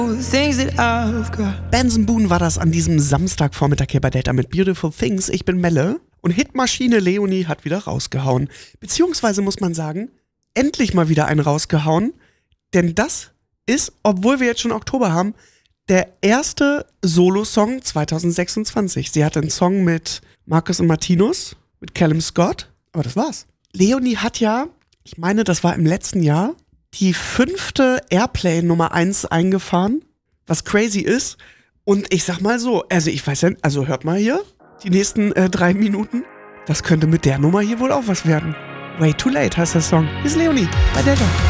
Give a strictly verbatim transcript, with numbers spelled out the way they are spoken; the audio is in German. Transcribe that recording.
Benson Boone war das an diesem Samstagvormittag hier bei Delta mit Beautiful Things. Ich bin Melle und Hitmaschine Leonie hat wieder rausgehauen. Beziehungsweise muss man sagen, endlich mal wieder einen rausgehauen. Denn das ist, obwohl wir jetzt schon Oktober haben, der erste Solo-Song zwanzig sechsundzwanzig. Sie hatte einen Song mit Marcus und Martinus, mit Callum Scott, aber das war's. Leonie hat ja, ich meine, das war im letzten Jahr, die fünfte Airplay Nummer eins eingefahren, was crazy ist. Und ich sag mal so, also ich weiß ja, also hört mal hier, die nächsten äh, drei Minuten, das könnte mit der Nummer hier wohl auch was werden. Way Too Late heißt der Song. Hier ist Leonie bei Delta.